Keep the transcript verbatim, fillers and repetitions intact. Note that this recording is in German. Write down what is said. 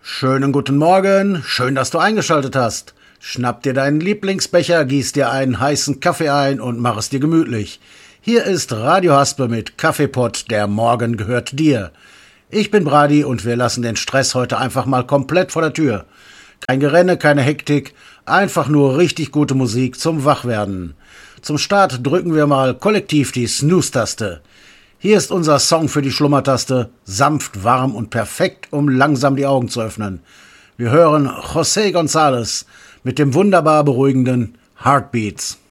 Schönen guten Morgen, schön, dass du eingeschaltet hast. Schnapp dir deinen Lieblingsbecher, gieß dir einen heißen Kaffee ein und mach es dir gemütlich. Hier ist Radio Haspe mit Kaffeepott, der Morgen gehört dir. Ich bin Brady und wir lassen den Stress heute einfach mal komplett vor der Tür. Kein Gerenne, keine Hektik, einfach nur richtig gute Musik zum Wachwerden. Zum Start drücken wir mal kollektiv die Snooze-Taste. Hier ist unser Song für die Schlummertaste, sanft, warm und perfekt, um langsam die Augen zu öffnen. Wir hören José González mit dem wunderbar beruhigenden Heartbeats.